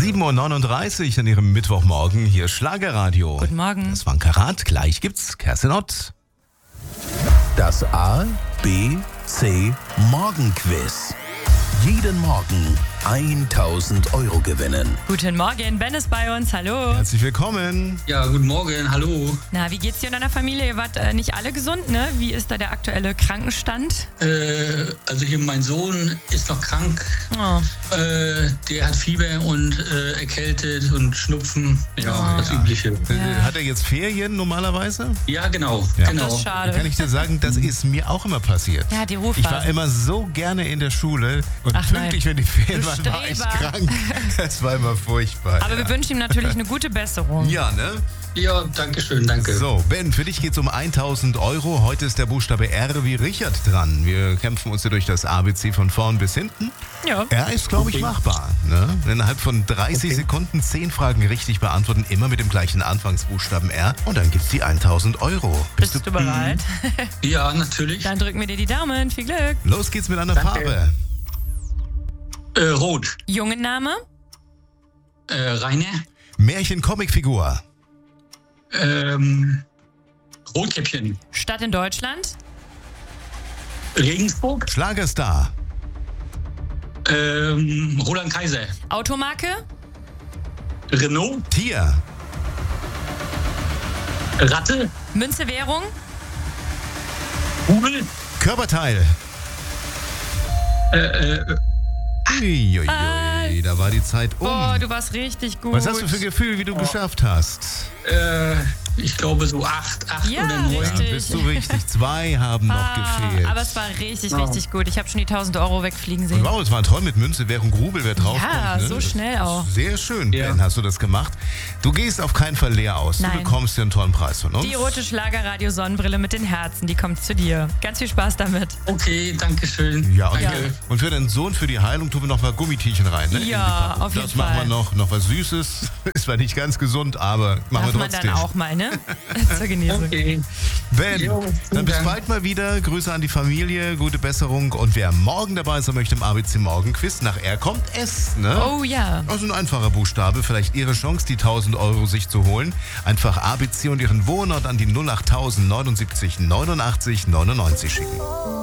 7:39 Uhr an Ihrem Mittwochmorgen. Hier Schlagerradio. Guten Morgen. Das war ein Karat. Gleich gibt's Kerstin Ott. Das A, B, C Morgenquiz. Jeden Morgen 1.000 Euro gewinnen. Guten Morgen, Ben ist bei uns, hallo. Herzlich willkommen. Ja, guten Morgen, hallo. Na, wie geht's dir und deiner Familie? Ihr wart nicht alle gesund, ne? Wie ist da der aktuelle Krankenstand? Also hier mein Sohn ist noch krank. Oh. Der hat Fieber und erkältet und Schnupfen. Ja, das Übliche. Hat er jetzt Ferien normalerweise? Ja, genau. Ja. genau. Das ist schade. Da kann ich dir sagen, das ist mir auch immer passiert. Ja, die Ich Rufphase. war immer so gerne in der Schule und Ach, pünktlich, wenn die Ferien waren, war ich Streber. krank. Das war immer furchtbar. Aber wir wünschen ihm natürlich eine gute Besserung. Ja, ne? Ja, danke schön, danke. So, Ben, für dich geht's um 1.000 Euro. Heute ist der Buchstabe R wie Richard dran. Wir kämpfen uns hier durch das ABC von vorn bis hinten. Ja. R ist, glaube ich, Okay. machbar. Ne? Innerhalb von 30 Sekunden 10 Fragen richtig beantworten, immer mit dem gleichen Anfangsbuchstaben R. Und dann gibt's die 1.000 Euro. Bist du bereit? Ja, natürlich. Dann drücken wir dir die Daumen. Viel Glück. Los geht's mit einer Danke. Farbe. Rot. Jungenname? Rainer. Märchen-Comicfigur. Rotkäppchen. Stadt in Deutschland? Regensburg. Schlagerstar. Roland Kaiser. Automarke? Renault. Tier. Ratte. Münze, Währung? Rubel. Körperteil. Uiuiui, da war die Zeit um. Oh, du warst richtig gut. Was hast du für ein Gefühl, wie du geschafft hast? Ich glaube so 8 Ja, oder 9. Ja, richtig. bist du richtig. 2 haben noch gefehlt. Aber es war richtig, richtig gut. Ich habe schon die 1.000 Euro wegfliegen sehen. Wow, es war toll mit Münze, Währung, Rubel, wer drauf Ja, kommt. Ne? so Das schnell ist auch. Sehr schön, Ja. Ben, hast du das gemacht. Du gehst auf keinen Fall leer aus. Nein. Du bekommst dir einen tollen Preis von uns. Die rote Schlagerradio-Sonnenbrille mit den Herzen, die kommt zu dir. Ganz viel Spaß damit. Okay, danke schön. Ja, und, Danke. und für deinen Sohn, für die Heilung, tun wir noch mal Gummitierchen rein. Ne? Ja, In die Packung. auf jeden Das machen Fall. wir noch was Süßes. Ist zwar nicht ganz gesund, aber machen Darf wir man trotzdem. dann auch mal, ne? Zur Genesung. Okay. Ben, Jo, dann vielen bis Dank. bald mal wieder. Grüße an die Familie, gute Besserung. Und wer morgen dabei sein möchte im ABC Morgenquiz, nach R kommt S, ne? Oh ja. Also ein einfacher Buchstabe, vielleicht Ihre Chance, die 1.000 Euro sich zu holen. Einfach ABC und Ihren Wohnort an die 08000 79 89 99 schicken.